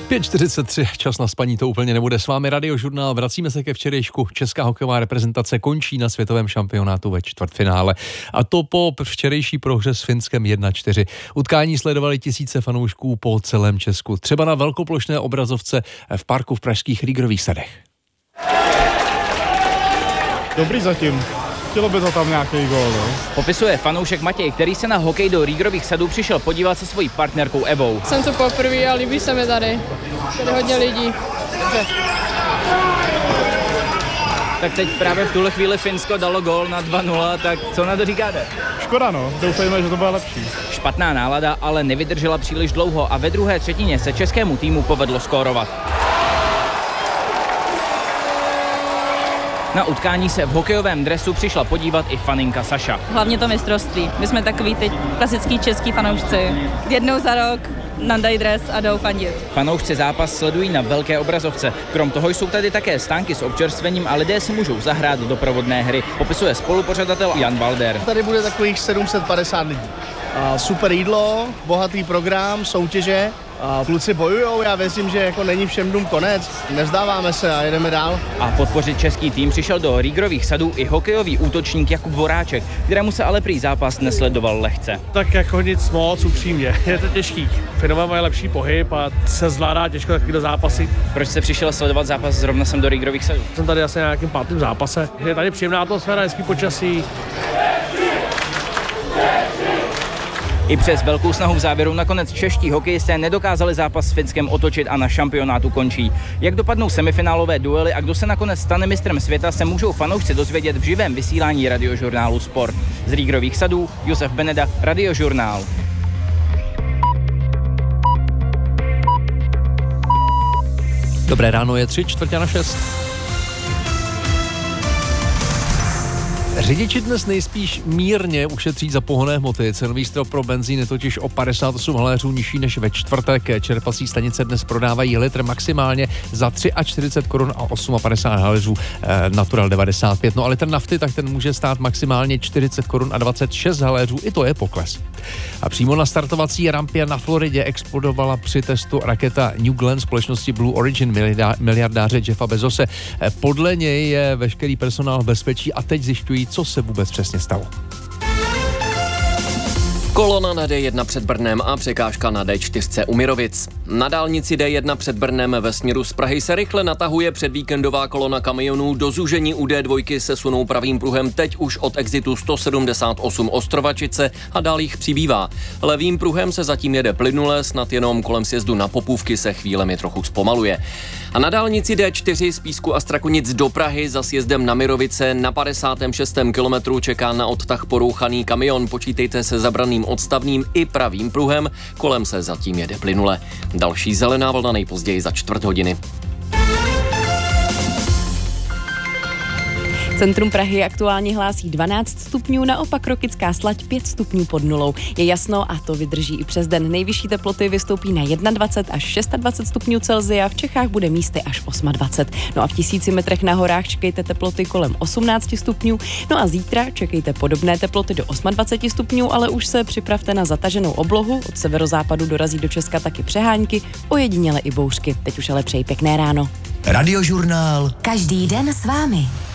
5:43, čas na spaní to úplně nebude. S vámi Radiožurnál, vracíme se ke včerejšku. Česká hokejová reprezentace končí na světovém šampionátu ve čtvrtfinále. A to po včerejší prohře s Finskem 1-4. Utkání sledovali tisíce fanoušků po celém Česku. Třeba na velkoplošné obrazovce v parku v pražských Rýgrových sadech. Dobrý zatím. Chtělo by to tam nějaký gól, no? Popisuje fanoušek Matěj, který se na hokej do Rýgrových sadů přišel podívat se svojí partnerkou Evou. Jsem tu poprvé a líbí se mi tady. Tady hodně lidí. Dobře. Tak teď právě v tuhle chvíli Finsko dalo gól na 2-0, tak co na to říkáte? Škoda, no. Doufejme, že to bude lepší. Špatná nálada ale nevydržela příliš dlouho a ve druhé třetině se českému týmu povedlo skórovat. Na utkání se v hokejovém dresu přišla podívat i faninka Saša. Hlavně to mistrovství. My jsme takový ty klasický český fanoušci. Jednou za rok nám dají dres a jdou fandit. Fanoušci zápas sledují na velké obrazovce. Krom toho jsou tady také stánky s občerstvením a lidé si můžou zahrát doprovodné hry. Popisuje spolupořadatel Jan Valder. Tady bude takových 750 lidí. Super jídlo, bohatý program, soutěže. Kluci bojujou, já věřím, že jako není všem dům konec. Nevzdáváme se a jedeme dál. A podpořit český tým přišel do Rýgrových sadů i hokejový útočník Jakub Voráček, kterému se ale prý zápas nesledoval lehce. Tak jako nic moc, upřímně. Je to těžký. Finové mají lepší pohyb a se zvládá těžko takovýhle zápasy. Proč jste přišel sledovat zápas zrovna sem do Rýgrových sadů? Jsem tady asi na nějakým 5. zápase. Je tady příjemná atmosféra, hezký počasí. I přes velkou snahu v závěru nakonec čeští hokejisté nedokázali zápas s Finskem otočit a na šampionátu končí. Jak dopadnou semifinálové duely a kdo se nakonec stane mistrem světa, se můžou fanoušci dozvědět v živém vysílání Radiožurnálu Sport. Z Rýgrových sadů Josef Beneda, Radiožurnál. Dobré ráno, je 3:45. Řidiči dnes nejspíš mírně ušetří za pohonné hmoty. Cenový strop pro benzín je totiž o 58 haléřů nižší než ve čtvrtek. Čerpací stanice dnes prodávají litr maximálně za 43 korun a 58 haléřů Natural 95. No a litr nafty, tak ten může stát maximálně 40 korun a 26 haléřů. I to je pokles. A přímo na startovací rampě na Floridě explodovala při testu raketa New Glenn společnosti Blue Origin miliardáře Jeffa Bezose. Podle něj je veškerý personál v bezpečí a teď zjišťují, co se vůbec přesně stalo. Kolona na D1 před Brnem a překážka na D4 u Mirovic. Na dálnici D1 před Brnem ve směru z Prahy se rychle natahuje předvíkendová kolona kamionů. Do zúžení u D2 se sunou pravým pruhem teď už od exitu 178 Ostrovačice a dál jich přibývá. Levým pruhem se zatím jede plynule, snad jenom kolem sjezdu na Popůvky se chvílemi trochu zpomaluje. A na dálnici D4 z Písku a Strakonic do Prahy za sjezdem na Mirovice na 56. kilometru čeká na odtah porouchaný kamion. Počítejte se zabraným odstavným i pravým pruhem, kolem se zatím jede plynule. Další zelená vlna nejpozději za 4 hodiny. Centrum Prahy aktuálně hlásí 12 stupňů, naopak Rokycká Slať 5 stupňů pod nulou. Je jasno a to vydrží i přes den. Nejvyšší teploty vystoupí na 21 až 26 stupňů Celsia, v Čechách bude místy až 28. No a v 1000 metrech na horách čekejte teploty kolem 18 stupňů. No a zítra čekejte podobné teploty do 28 stupňů, ale už se připravte na zataženou oblohu. Od severozápadu dorazí do Česka taky přehánky, ojediněle i bouřky. Teď už ale přeji pěkné ráno. Radiožurnál. Každý den s vámi.